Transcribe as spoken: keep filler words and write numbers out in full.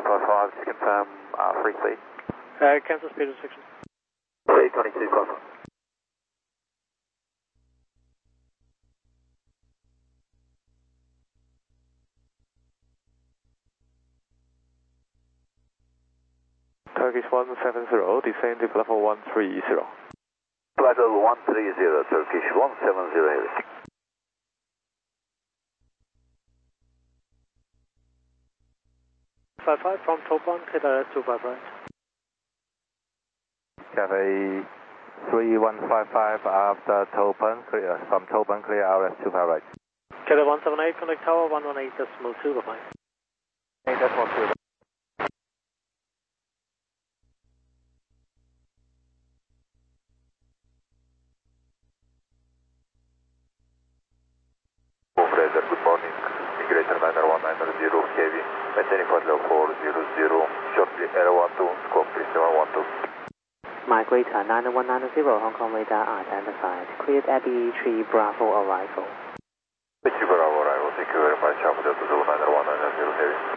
five five, just confirm uh, free speed. Uh, cancel speed restriction. three twenty-two five five. Turkish one seven zero, descend to level one three zero. Level one three zero, Turkish one seven zero heavy. five five from top one, clear direct two five right. Cathay three one five five after Topan, clear, from Topan, clear R S two five right. Cathay one seven eight, connect tower one one eight decimal two, bye-bye. eight decimal two. Operator, good morning. Migrator nine one nine zero heavy. Maintaining flight level four zero zero. Shortly air one two, scope three seven one two. Migrator nine one nine zero, Hong Kong radar identified. Cleared Abbey three Bravo arrival. Thank you for our arrival. Thank you very much. Alpha Delta Zulu nine one nine zero heavy.